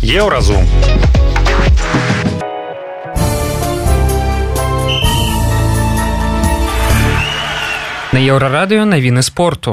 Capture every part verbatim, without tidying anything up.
Еўразум. На Еўрарадыё навіны спорту.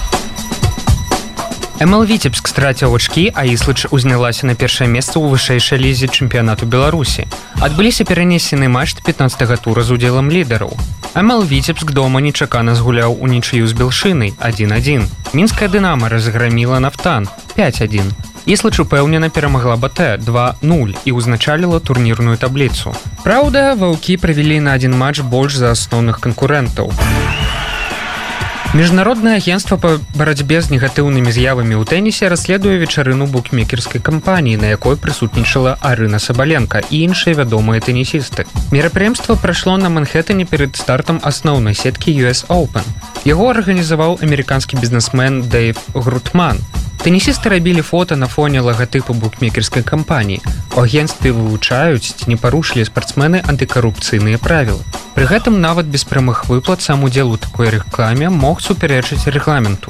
эм эл Віцебск страціў ачкі, а Іслыч узнялася на першае месца ў вышэйшай лізе чэмпіянату Беларусі. Адбыліся перанесены матч пятнаццатага тура з удзелам лідараў. эм эл Віцебск дома нечакана згуляў унічыю з Белшынай адзін адзін. Мінская Дынама разграміла Нафтан пяць адзін. Іслыч упэўнена перамагла БТ два нуль і ўзначаліла турнірную табліцу. Праўда, ваўкі правялі на адзін матч больш за асноўных канкурэнтаў. Міжнароднае агенцтва па барацьбе з негатыўнымі з'явамі ў тэнісе расследуе вечарыну букмекерскай кампаніі, на якой прысутнічала Арына Сабаленка і іншыя вядомыя тэнісісты. Мерапрыемства прайшло на Манхэтэне перад стартам асноўнай сеткі ю эс Open. Яго арганізаваў амерыканскі бізнесмен Дэйв Грутман. Тэнісісты рабілі фота на фоне лагатыпу букмекерскай кампаніі. У агенцтве вывучаюць, ці не парушылі спартсмены антыкарупцыйныя правілы. Пры гэтым нават без прамых выплат сам удзел у такой рэкламе мог супярэчыць рэгламенту.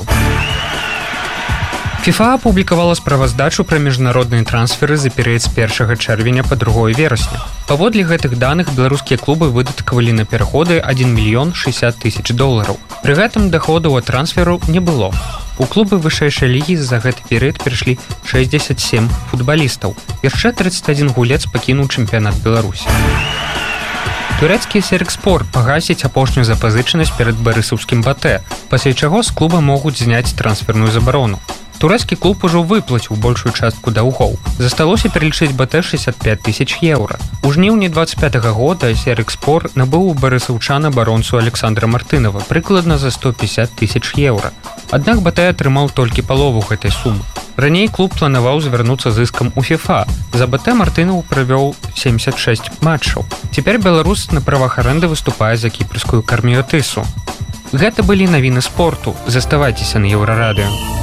ФІФА апублікавала справаздачу пра міжнародныя трансферы за перыяд з першага чэрвеня па другое верасня. Паводле гэтых даных беларускія клубы выдаткавалі на пераходы адзін мільён шэсцьдзесят тысяч долараў. Пры гэтым даходаў ад трансферу не было. У клубы вышэйшай лігі за гэты перыяд перайшлі шэсцьдзесят сем футбалістаў. Яшчэ трыццаць адзін гулец пакінуў чэмпіянат Беларусі. Турэцкі Серекспор пагасіць апошнюю запазычанасць перад барысаўскім БТ, пасля чаго з клуба могуць зняць трансферную забарону. Турэцкі клуб ужо выплаціў большую частку даўгоў. Засталося пералічыць БТ шэсцьдесят пять тысяч еўра. У жніўні двадцать пятага года Серекспор набыў у барысаўчан абаронцу Александра Мартынова прыкладна за сто пятьдесят тысяч еўра. Аднак БТ атрымаў толькі палову гэтай сумы. Раней клуб планаваў звярнуцца з іскам у ФІФА. За БТ Мартынаў правёў семьдесят шесть матчаў. Цяпер беларус на правах арэнды выступае за кіпрскую Карміётысу. Гэта былі навіны спорту. Заставайцеся на Еўрарадыё.